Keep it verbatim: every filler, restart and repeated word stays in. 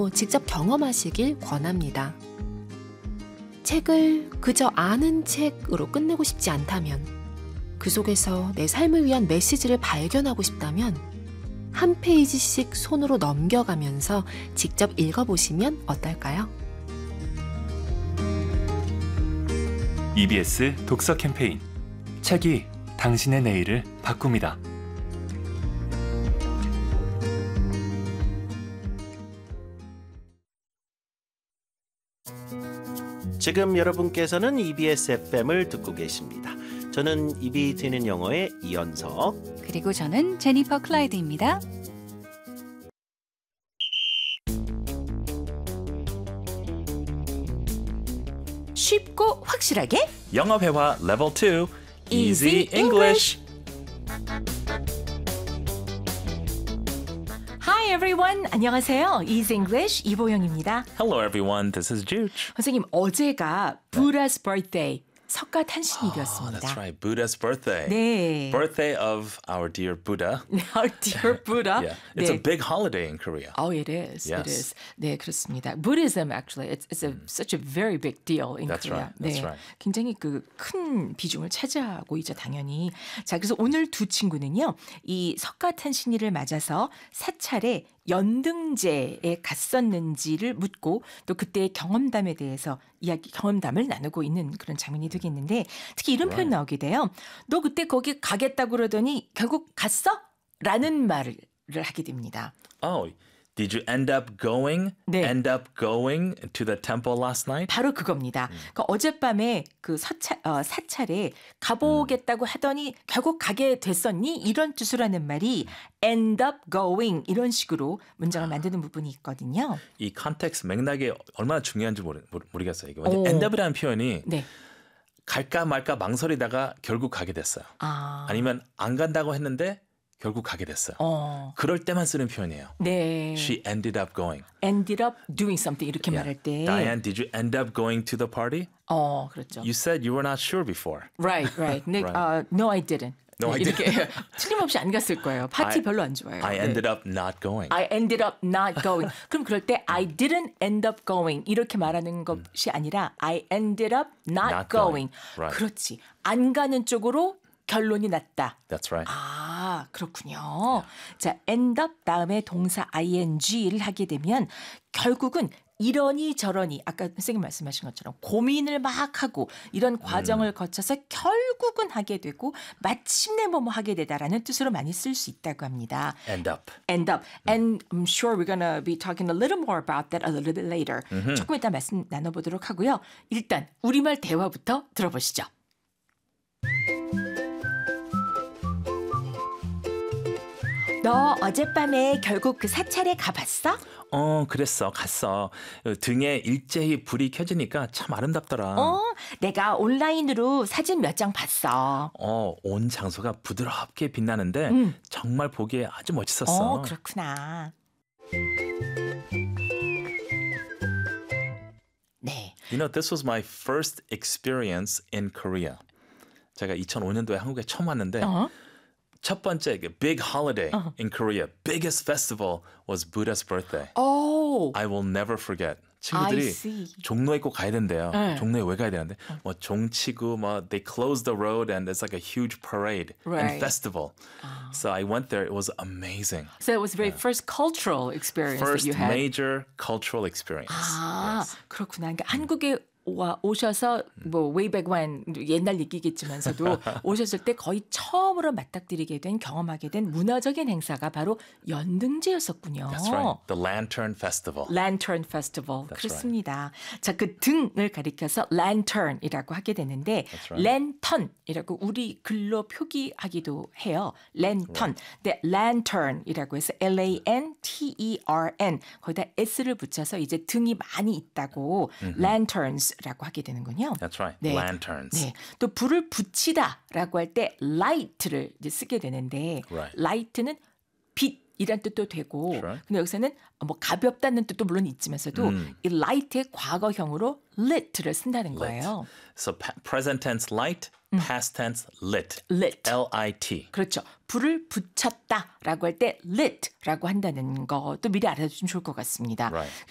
가서 직접 경험하시길 권합니다. 책을 그저 아는 책으로 끝내고 싶지 않다면, 그 속에서 내 삶을 위한 메시지를 발견하고 싶다면 한 페이지씩 손으로 넘겨가면서 직접 읽어보시면 어떨까요? 이비에스 독서 캠페인 책이 당신의 내일을 바꿉니다. 지금 여러분께서는 이비에스 에프엠을 듣고 계십니다. 저는 입이 트이는 영어의 이연석, 그리고 저는 제니퍼 클라이드입니다. 쉽고 확실하게 영어 회화 레벨 투 Easy Easy English. Hi everyone, 안녕하세요. Easy English 이보영입니다. Hello everyone, this is Jude. 선생님, 어제가 Buddha's birthday, 석가탄신일이었습니다. Oh, that's right, Buddha's birthday. 네. Birthday of our dear Buddha. Our dear Buddha. Yeah, it's 네. a big holiday in Korea. Oh, it is. Yes. It is. 네, 그렇습니다. Buddhism actually, it's, it's a, such a very big deal in That's Korea. right. That's 네, right. 굉장히 그 큰 비중을 차지하고 있죠, 당연히. 자, 그래서 오늘 두 친구는요, 이 석가탄신일을 맞아서 사찰에 연등제에 갔었는지를 묻고 또 그때의 경험담에 대해서 이야기, 경험담을 나누고 있는 그런 장면이 되겠는데, 특히 이런 표현 나오게 돼요. 너 그때 거기 가겠다고 그러더니 결국 갔어? 라는 말을 하게 됩니다. Oh, did you end up going? 네. End up going to the temple last night? 바로 그겁니다. 음. 그러니까 어젯밤에 그 서차, 어, 사찰에 가보겠다고 하더니 결국 가게 됐었니? 이런 뜻으로 하는 말이 end up going 이런 식으로 문장을 만드는 부분이 있거든요. 이 컨텍스트 맥락이 얼마나 중요한지 모르, 모르겠어요. 이거. 오. end up이라는 표현이 네. 갈까 말까 망설이다가 결국 가게 됐어요. 아. 아니면 안 간다고 했는데 결국 가게 됐어요. 어. 그럴 때만 쓰는 표현이에요. 네. She ended up going. ended up doing something 이렇게 Yeah. 말할 때. Diane, did you end up going to the party? 어, 그렇죠. You said you were not sure before. Right, right. 근데 Right. uh, no, I didn't. No, I 이렇게 틀림없이 안 갔을 거예요. 파티 I- 별로 안 좋아해요. I 네. ended up not going. I ended up not going. 그럼 그럴 때 I didn't end up going 이렇게 말하는 것이 아니라 I ended up not, Not going. going. Right. 그렇지. 안 가는 쪽으로 결론이 났다. That's right. 아, 그렇군요. 자, end up 다음에 동사 ing를 하게 되면 결국은 이러니 저러니 아까 선생님 말씀하신 것처럼 고민을 막 하고 이런 과정을 음. 거쳐서 결국은 하게 되고 마침내 뭐뭐 하게 되다라는 뜻으로 많이 쓸 수 있다고 합니다. End up. End up. And I'm sure we're going to be talking a little more about that a little bit later. Mm-hmm. 조금 이따 말씀 나눠보도록 하고요. 일단 우리말 대화부터 들어보시죠. 너 어젯밤에 결국 그 사찰에 가봤어? 어, 그랬어. 갔어. 등에 일제히 불이 켜지니까 참 아름답더라. 어, 내가 온라인으로 사진 몇 장 봤어. 어, 온 장소가 부드럽게 빛나는데 음. 정말 보기에 아주 멋있었어. 어, 그렇구나. 네. You know, this was my first experience in Korea. 제가 이천오 년도에 한국에 처음 왔는데 어? 첫 번째 big holiday uh-huh. in Korea, biggest festival was Buddha's birthday. 오. I will never forget. I 친구들이 see. 종로에 꼭 가야 된대요. 네. 종로에 왜 가야 되는데? 뭐 종치고 뭐 they closed the road and it's like a huge parade Right. and festival. So I went there. It was amazing. So it was the very first cultural experience First that you had. major cultural experience. 아, Yes. 그렇구나. 그러니까 한국에 와 오셔서 뭐 way back when 옛날 얘기겠지만서도 오셨을 때 거의 처음으로 맞닥뜨리게 된 경험하게 된 문화적인 행사가 바로 연등제였었군요. That's right. The Lantern Festival. Lantern Festival. That's 그렇습니다. 자, 그 등을 가리켜서 lantern이라고 하게 되는데 That's right. lantern이라고 우리 글로 표기하기도 해요. lantern. 근데 lantern이라고 해서 L A N T E R N 거기다 S를 붙여서 이제 등이 많이 있다고 lanterns라고 하게 되는군요. That's right. 네. Lanterns. 네. 또 불을 붙이다라고 할 때 light를 이제 쓰게 되는데 Right. light는 빛 이란 뜻도 되고 Sure. 근데 여기서는 뭐 가볍다는 뜻도 물론 있지만서도 음. 이 light의 과거형으로 lit를 쓴다는 Lit. 거예요. So pa- present tense light, past tense lit. lit. L I T. 그렇죠. 불을 붙였다라고 할 때 lit라고 한다는 것도 미리 알아두시면 좋을 것 같습니다. Right.